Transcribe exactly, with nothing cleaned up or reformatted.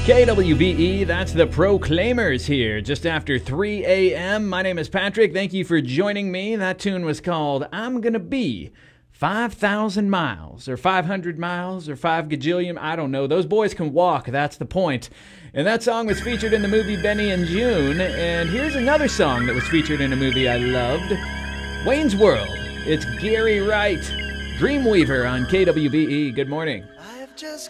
K W B E, that's the Proclaimers here, just after three a.m. My name is Patrick. Thank you for joining me. That tune was called I'm Gonna Be five thousand miles, or five hundred miles, or five gajillion. I don't know. Those boys can walk. That's the point. And that song was featured in the movie Benny and June. And here's another song that was featured in a movie I loved, Wayne's World. It's Gary Wright, Dreamweaver on K W B E. Good morning. I've just